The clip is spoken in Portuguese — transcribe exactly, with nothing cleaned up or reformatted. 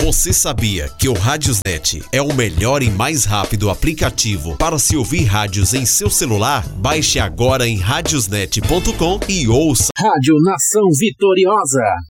Você sabia que o Radiosnet é o melhor e mais rápido aplicativo para se ouvir rádios em seu celular? Baixe agora em radiosnet ponto com e ouça. Rádio Nação Vitoriosa.